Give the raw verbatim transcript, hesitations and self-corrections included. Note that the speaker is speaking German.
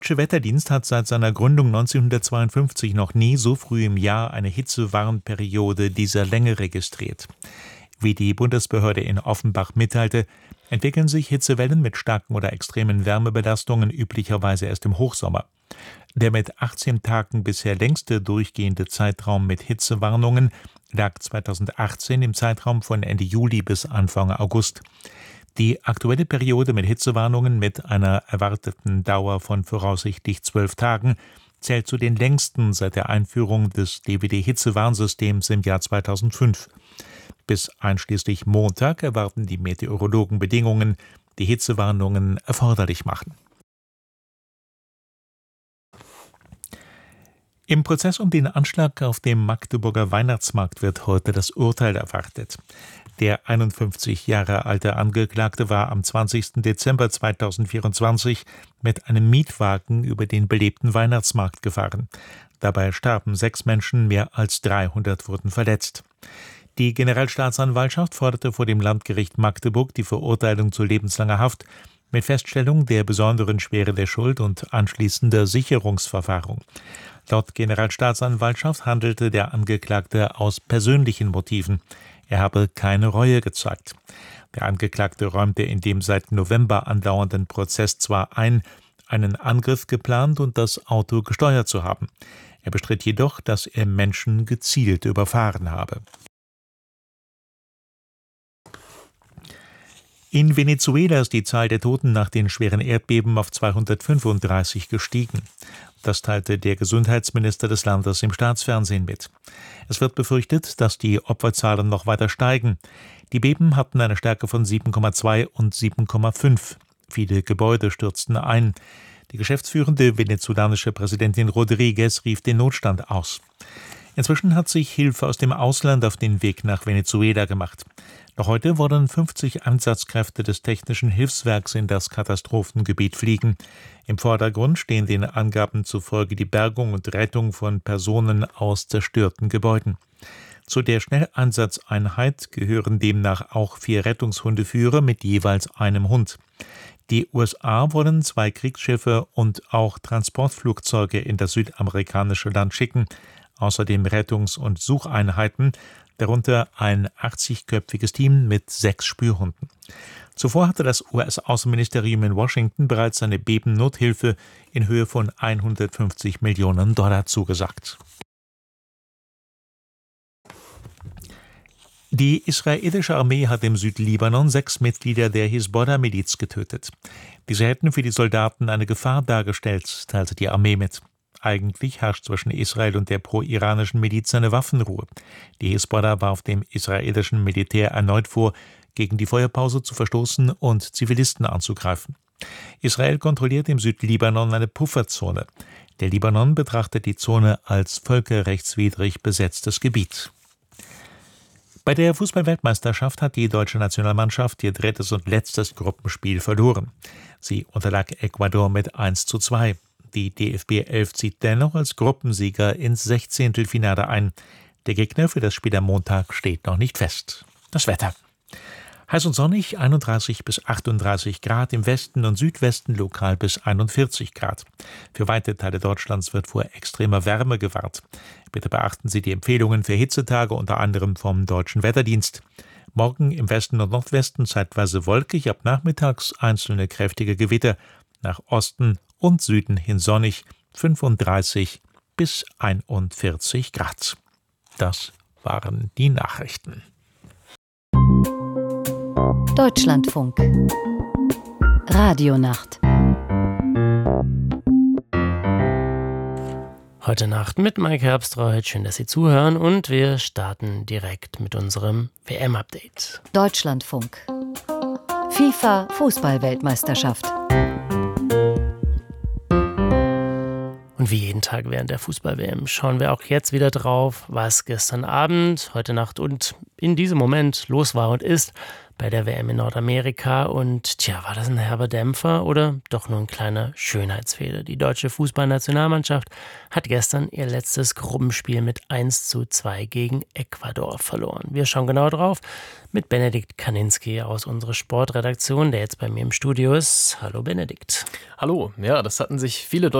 Der Wetterdienst hat seit seiner Gründung neunzehnhundertzweiundfünfzig noch nie so früh im Jahr eine Hitzewarnperiode dieser Länge registriert. Wie die Bundesbehörde in Offenbach mitteilte, entwickeln sich Hitzewellen mit starken oder extremen Wärmebelastungen üblicherweise erst im Hochsommer. Der mit achtzehn Tagen bisher längste durchgehende Zeitraum mit Hitzewarnungen lag zweitausendachtzehn im Zeitraum von Ende Juli bis Anfang August. Die aktuelle Periode mit Hitzewarnungen mit einer erwarteten Dauer von voraussichtlich zwölf Tagen zählt zu den längsten seit der Einführung des D W D-Hitzewarnsystems im Jahr zweitausendfünf. Bis einschließlich Montag erwarten die Meteorologen Bedingungen, die Hitzewarnungen erforderlich machen. Im Prozess um den Anschlag auf dem Magdeburger Weihnachtsmarkt wird heute das Urteil erwartet. Der einundfünfzig Jahre alte Angeklagte war am zwanzigsten Dezember zweitausendvierundzwanzig mit einem Mietwagen über den belebten Weihnachtsmarkt gefahren. Dabei starben sechs Menschen, mehr als dreihundert wurden verletzt. Die Generalstaatsanwaltschaft forderte vor dem Landgericht Magdeburg die Verurteilung zu lebenslanger Haft mit Feststellung der besonderen Schwere der Schuld und anschließender Sicherungsverwahrung. Laut Generalstaatsanwaltschaft handelte der Angeklagte aus persönlichen Motiven. Er habe keine Reue gezeigt. Der Angeklagte räumte in dem seit November andauernden Prozess zwar ein, einen Angriff geplant und das Auto gesteuert zu haben. Er bestritt jedoch, dass er Menschen gezielt überfahren habe. In Venezuela ist die Zahl der Toten nach den schweren Erdbeben auf zweihundertfünfunddreißig gestiegen. Das teilte der Gesundheitsminister des Landes im Staatsfernsehen mit. Es wird befürchtet, dass die Opferzahlen noch weiter steigen. Die Beben hatten eine Stärke von sieben Komma zwei und sieben Komma fünf. Viele Gebäude stürzten ein. Die geschäftsführende venezolanische Präsidentin Rodríguez rief den Notstand aus. Inzwischen hat sich Hilfe aus dem Ausland auf den Weg nach Venezuela gemacht. Noch heute wollen fünfzig Einsatzkräfte des Technischen Hilfswerks in das Katastrophengebiet fliegen. Im Vordergrund stehen den Angaben zufolge die Bergung und Rettung von Personen aus zerstörten Gebäuden. Zu der Schnelleinsatzeinheit gehören demnach auch vier Rettungshundeführer mit jeweils einem Hund. Die U S A wollen zwei Kriegsschiffe und auch Transportflugzeuge in das südamerikanische Land schicken, außerdem Rettungs- und Sucheinheiten, darunter ein achtzigköpfiges Team mit sechs Spürhunden. Zuvor hatte das U S-Außenministerium in Washington bereits eine Bebennothilfe in Höhe von hundertfünfzig Millionen Dollar zugesagt. Die israelische Armee hat im Südlibanon sechs Mitglieder der Hisbollah-Miliz getötet. Diese hätten für die Soldaten eine Gefahr dargestellt, teilte die Armee mit. Eigentlich herrscht zwischen Israel und der pro-iranischen Miliz eine Waffenruhe. Die Hisbollah warf dem israelischen Militär erneut vor, gegen die Feuerpause zu verstoßen und Zivilisten anzugreifen. Israel kontrolliert im Südlibanon eine Pufferzone. Der Libanon betrachtet die Zone als völkerrechtswidrig besetztes Gebiet. Bei der Fußball-Weltmeisterschaft hat die deutsche Nationalmannschaft ihr drittes und letztes Gruppenspiel verloren. Sie unterlag Ecuador mit eins zu zwei. Die D F B elf zieht dennoch als Gruppensieger ins Sechzehntelfinale ein. Der Gegner für das Spiel am Montag steht noch nicht fest. Das Wetter. Heiß und sonnig, einunddreißig bis achtunddreißig Grad, im Westen und Südwesten lokal bis einundvierzig Grad. Für weite Teile Deutschlands wird vor extremer Wärme gewarnt. Bitte beachten Sie die Empfehlungen für Hitzetage, unter anderem vom Deutschen Wetterdienst. Morgen im Westen und Nordwesten zeitweise wolkig, ab nachmittags einzelne kräftige Gewitter. Nach Osten und Süden hin sonnig, fünfunddreißig bis einundvierzig Grad. Das waren die Nachrichten. Deutschlandfunk Radionacht. Heute Nacht mit Mike Herbstreit. Schön, dass Sie zuhören, und wir starten direkt mit unserem W M-Update. Deutschlandfunk. FIFA-Fußball-Weltmeisterschaft. Und wie jeden Tag während der Fußball-W M schauen wir auch jetzt wieder drauf, was gestern Abend, heute Nacht und in diesem Moment los war und ist bei der W M in Nordamerika. Und tja, war das ein herber Dämpfer oder doch nur ein kleiner Schönheitsfehler? Die deutsche Fußballnationalmannschaft hat gestern ihr letztes Gruppenspiel mit eins zu zwei gegen Ecuador verloren. Wir schauen genau drauf mit Benedikt Kaninski aus unserer Sportredaktion, der jetzt bei mir im Studio ist. Hallo Benedikt. Hallo, ja, das hatten sich viele